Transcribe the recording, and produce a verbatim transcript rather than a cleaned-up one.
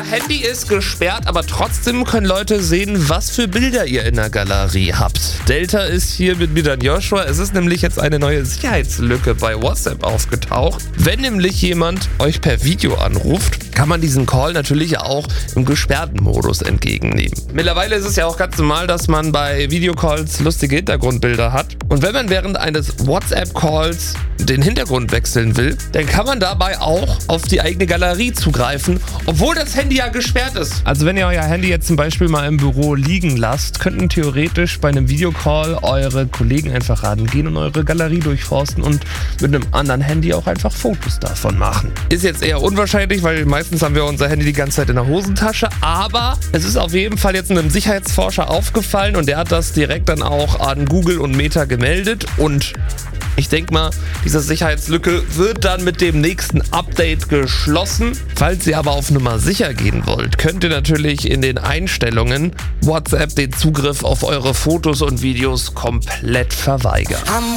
Handy ist gesperrt, aber trotzdem können Leute sehen, was für Bilder ihr in der Galerie habt. Delta ist hier mit mir dann Joshua. Es ist nämlich jetzt eine neue Sicherheitslücke bei WhatsApp aufgetaucht. Wenn nämlich jemand euch per Video anruft, kann man diesen Call natürlich auch im gesperrten Modus entgegennehmen. Mittlerweile ist es ja auch ganz normal, dass man bei Videocalls lustige Hintergrundbilder hat. Und wenn man während eines WhatsApp-Calls den Hintergrund wechseln will, dann kann man dabei auch auf die eigene Galerie zugreifen, obwohl das Handy ja gesperrt ist. Also wenn ihr euer Handy jetzt zum Beispiel mal im Büro liegen lasst, könnten theoretisch bei einem Videocall eure Kollegen einfach rangehen und eure Galerie durchforsten und mit einem anderen Handy auch einfach Fotos davon machen. Ist jetzt eher unwahrscheinlich, weil meistens haben wir unser Handy die ganze Zeit in der Hosentasche, aber es ist auf jeden Fall jetzt einem Sicherheitsforscher aufgefallen und der hat das direkt dann auch an Google und Meta gemeldet und ich denke mal, diese Sicherheitslücke wird dann mit dem nächsten Update geschlossen. Falls ihr aber auf Nummer sicher gehen wollt, könnt ihr natürlich in den Einstellungen WhatsApp den Zugriff auf eure Fotos und Videos komplett verweigern.